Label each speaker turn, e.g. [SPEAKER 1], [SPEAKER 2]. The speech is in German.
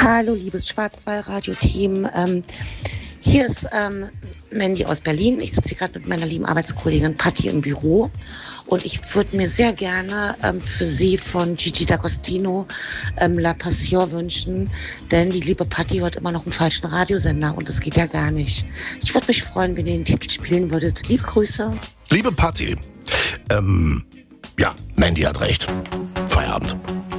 [SPEAKER 1] Hallo, liebes Schwarzwald-Radio-Team. Hier ist Mandy aus Berlin. Ich sitze hier gerade mit meiner lieben Arbeitskollegin Patti im Büro. Und ich würde mir sehr gerne für sie von Gigi D'Agostino La Passion wünschen. Denn die liebe Patti hört immer noch einen falschen Radiosender. Und das geht ja gar nicht. Ich würde mich freuen, wenn ihr den Titel spielen würdet. Liebe Grüße.
[SPEAKER 2] Liebe Patti, ja, Mandy hat recht. Feierabend.